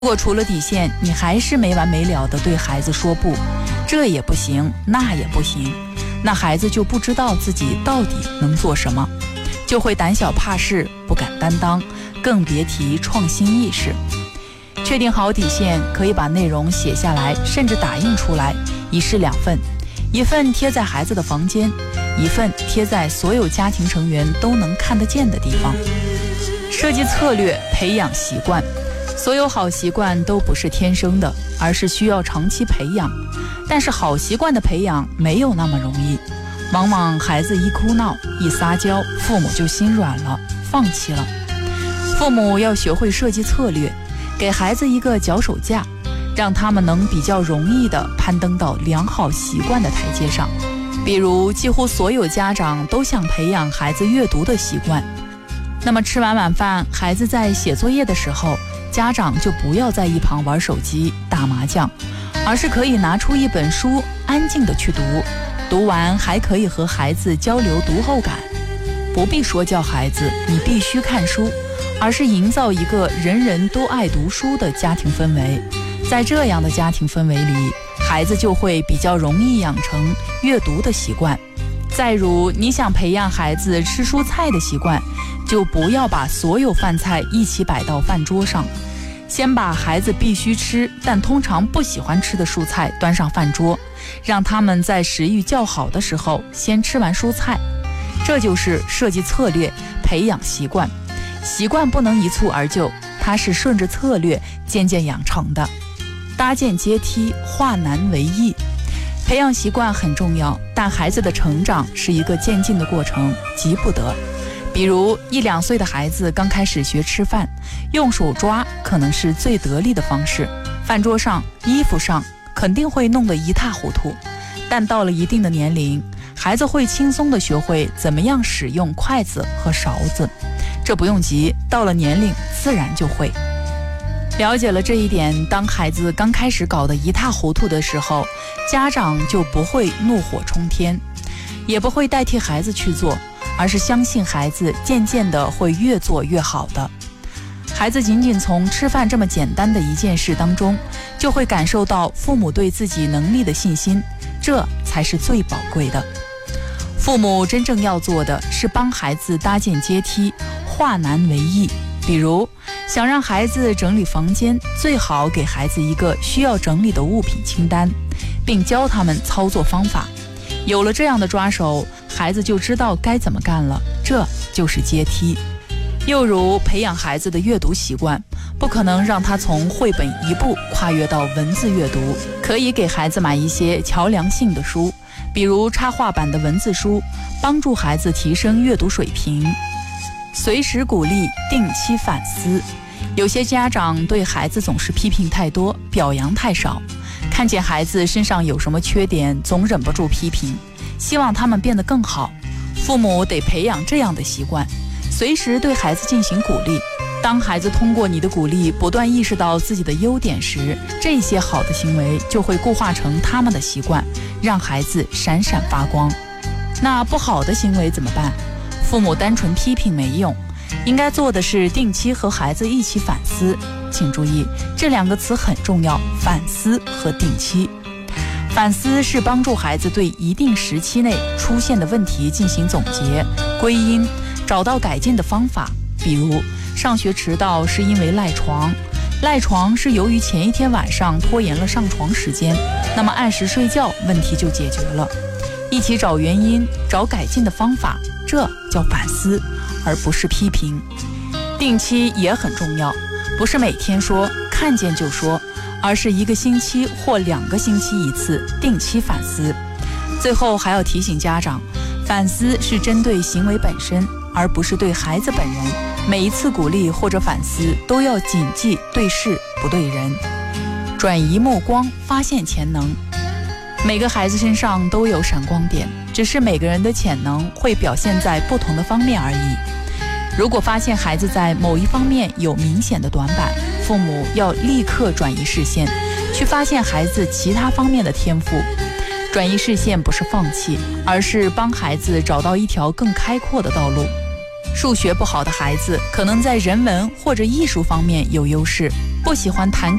如果除了底线，你还是没完没了地对孩子说不，这也不行，那也不行，那孩子就不知道自己到底能做什么，就会胆小怕事，不敢担当，更别提创新意识。确定好底线，可以把内容写下来，甚至打印出来，一式两份，一份贴在孩子的房间，一份贴在所有家庭成员都能看得见的地方。设计策略，培养习惯。所有好习惯都不是天生的，而是需要长期培养。但是好习惯的培养没有那么容易，往往孩子一哭闹一撒娇，父母就心软了，放弃了。父母要学会设计策略，给孩子一个脚手架，让他们能比较容易地攀登到良好习惯的台阶上。比如几乎所有家长都想培养孩子阅读的习惯，那么吃完晚饭，孩子在写作业的时候，家长就不要在一旁玩手机打麻将，而是可以拿出一本书安静地去读，读完还可以和孩子交流读后感。不必说教孩子你必须看书，而是营造一个人人都爱读书的家庭氛围。在这样的家庭氛围里，孩子就会比较容易养成阅读的习惯。再如你想培养孩子吃蔬菜的习惯，就不要把所有饭菜一起摆到饭桌上，先把孩子必须吃但通常不喜欢吃的蔬菜端上饭桌，让他们在食欲较好的时候先吃完蔬菜。这就是设计策略，培养习惯。习惯不能一蹴而就，它是顺着策略渐渐养成的。搭建阶梯，化难为易。培养习惯很重要，但孩子的成长是一个渐进的过程，急不得。比如1、2岁的孩子刚开始学吃饭，用手抓可能是最得力的方式，饭桌上、衣服上肯定会弄得一塌糊涂。但到了一定的年龄，孩子会轻松地学会怎么样使用筷子和勺子，这不用急，到了年龄自然就会。了解了这一点，当孩子刚开始搞得一塌糊涂的时候，家长就不会怒火冲天，也不会代替孩子去做，而是相信孩子渐渐地会越做越好的。孩子仅仅从吃饭这么简单的一件事当中，就会感受到父母对自己能力的信心，这才是最宝贵的。父母真正要做的是帮孩子搭建阶梯，化难为易。比如想让孩子整理房间，最好给孩子一个需要整理的物品清单，并教他们操作方法。有了这样的抓手，孩子就知道该怎么干了，这就是阶梯。又如培养孩子的阅读习惯，不可能让他从绘本一步跨越到文字阅读，可以给孩子买一些桥梁性的书，比如插画版的文字书，帮助孩子提升阅读水平。随时鼓励，定期反思。有些家长对孩子总是批评太多，表扬太少，看见孩子身上有什么缺点，总忍不住批评，希望他们变得更好。父母得培养这样的习惯，随时对孩子进行鼓励。当孩子通过你的鼓励不断意识到自己的优点时，这些好的行为就会固化成他们的习惯，让孩子闪闪发光。那不好的行为怎么办？父母单纯批评没用，应该做的是定期和孩子一起反思。请注意，这2个词很重要，反思和定期。反思是帮助孩子对一定时期内出现的问题进行总结、归因，找到改进的方法。比如上学迟到是因为赖床，赖床是由于前一天晚上拖延了上床时间，那么按时睡觉，问题就解决了。一起找原因，找改进的方法，这叫反思，而不是批评。定期也很重要，不是每天说，看见就说，而是1个星期或2个星期一次，定期反思。最后还要提醒家长，反思是针对行为本身，而不是对孩子本人。每一次鼓励或者反思都要谨记对事不对人，转移目光，发现潜能。每个孩子身上都有闪光点，只是每个人的潜能会表现在不同的方面而已。如果发现孩子在某一方面有明显的短板，父母要立刻转移视线，去发现孩子其他方面的天赋。转移视线不是放弃，而是帮孩子找到一条更开阔的道路。数学不好的孩子可能在人文或者艺术方面有优势， 不喜欢谈